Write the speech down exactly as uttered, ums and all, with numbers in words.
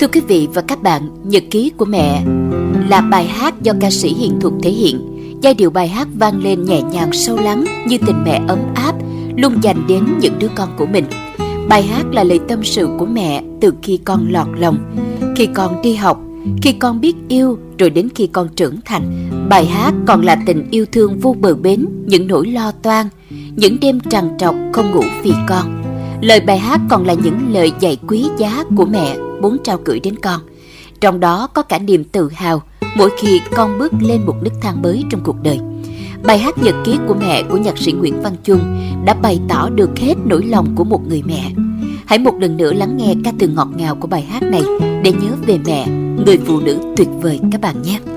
Thưa quý vị và các bạn, Nhật ký của mẹ là bài hát do ca sĩ Hiền Thuật thể hiện. Giai điệu bài hát vang lên nhẹ nhàng sâu lắng như tình mẹ ấm áp luôn dành đến những đứa con của mình. Bài hát là lời tâm sự của mẹ từ khi con lọt lòng, khi con đi học, khi con biết yêu, rồi đến khi con trưởng thành. Bài hát còn là tình yêu thương vô bờ bến, những nỗi lo toan, những đêm trằn trọc không ngủ vì con. Lời bài hát còn là những lời dạy quý giá của mẹ muốn trao gửi đến con. Trong đó có cả niềm tự hào mỗi khi con bước lên một nấc thang mới trong cuộc đời. Bài hát Nhật ký của mẹ của nhạc sĩ Nguyễn Văn Chung đã bày tỏ được hết nỗi lòng của một người mẹ. Hãy một lần nữa lắng nghe ca từ ngọt ngào của bài hát này để nhớ về mẹ, người phụ nữ tuyệt vời các bạn nhé.